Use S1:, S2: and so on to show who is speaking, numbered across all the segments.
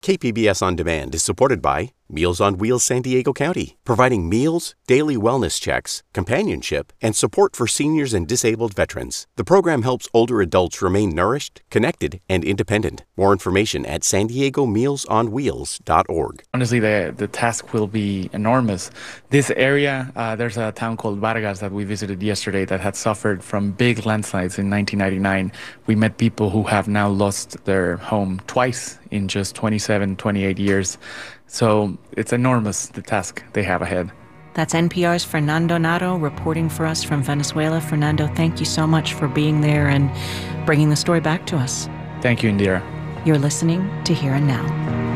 S1: KPBS On Demand is supported by Meals on Wheels San Diego County, providing meals, daily wellness checks, companionship, and support for seniors and disabled veterans. The program helps older adults remain nourished, connected, and independent. More information at SanDiegoMealsOnWheels.org.
S2: Honestly, the task will be enormous. This area, there's a town called Vargas that we visited yesterday that had suffered from big landslides in 1999. We met people who have now lost their home twice in just 27, 28 years. So it's enormous, the task they have ahead.
S3: That's NPR's Fernando Nato reporting for us from Venezuela. Fernando, thank you so much for being there and bringing the story back to us.
S2: Thank you, Indira.
S3: You're listening to Here and Now.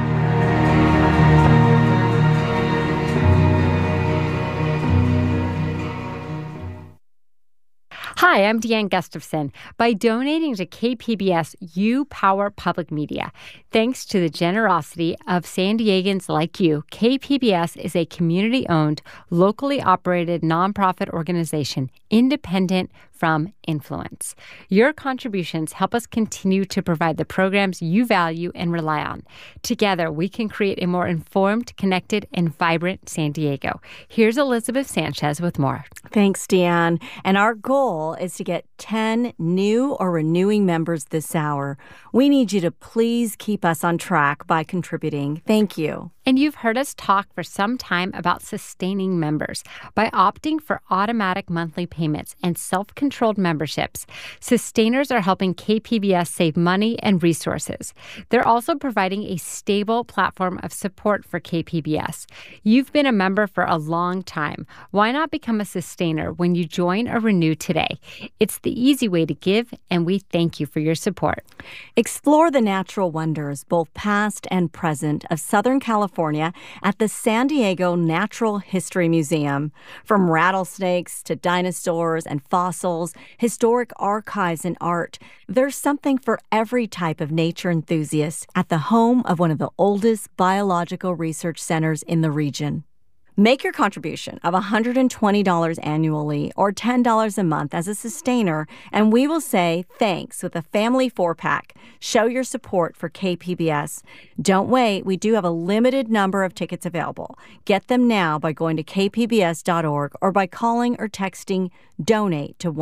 S4: Hi, I'm Deanne Gustafson. By donating to KPBS, you power public media. Thanks to the generosity of San Diegans like you, KPBS is a community-owned, locally operated nonprofit organization, independent from influence. Your contributions help us continue to provide the programs you value and rely on. Together, we can create a more informed, connected, and vibrant San Diego. Here's Elizabeth Sanchez with more.
S5: Thanks, Deanne. And our goal is to get 10 new or renewing members this hour. We need you to please keep us on track by contributing. Thank you.
S4: And you've heard us talk for some time about sustaining members. By opting for automatic monthly payments and self-controlled memberships, sustainers are helping KPBS save money and resources. They're also providing a stable platform of support for KPBS. You've been a member for a long time. Why not become a sustainer when you join or renew today? It's the easy way to give, and we thank you for your support.
S5: Explore the natural wonders, both past and present, of Southern California at the San Diego Natural History Museum. From rattlesnakes to dinosaurs and fossils, historic archives and art, there's something for every type of nature enthusiast at the home of one of the oldest biological research centers in the region. Make your contribution of $120 annually or $10 a month as a sustainer, and we will say thanks with a family 4-pack. Show your support for KPBS. Don't wait. We do have a limited number of tickets available. Get them now by going to kpbs.org or by calling or texting DONATE to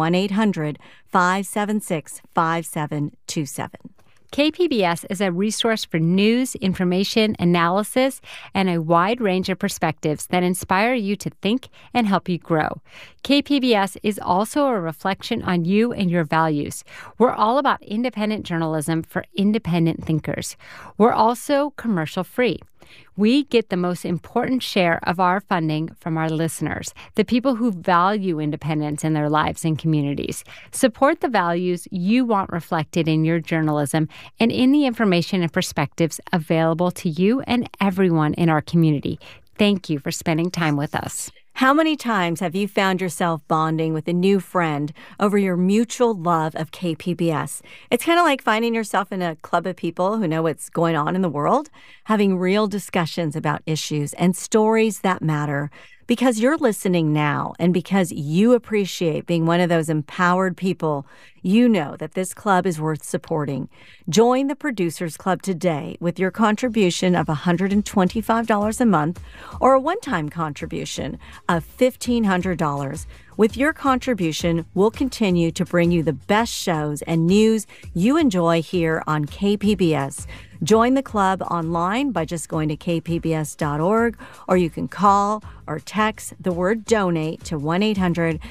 S5: 1-800-576-5727.
S4: KPBS is a resource for news, information, analysis, and a wide range of perspectives that inspire you to think and help you grow. KPBS is also a reflection on you and your values. We're all about independent journalism for independent thinkers. We're also commercial-free. We get the most important share of our funding from our listeners, the people who value independence in their lives and communities. Support the values you want reflected in your journalism and in the information and perspectives available to you and everyone in our community. Thank you for spending time with us.
S5: How many times have you found yourself bonding with a new friend over your mutual love of KPBS? It's kind of like finding yourself in a club of people who know what's going on in the world, having real discussions about issues and stories that matter. Because you're listening now and because you appreciate being one of those empowered people, you know that this club is worth supporting. Join the Producers Club today with your contribution of $125 a month or a one-time contribution of $1,500. With your contribution, we'll continue to bring you the best shows and news you enjoy here on KPBS. Join the club online by just going to kpbs.org, or you can call or text the word DONATE to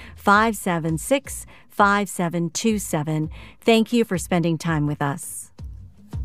S5: 1-800-576-5727. Thank you for spending time with us.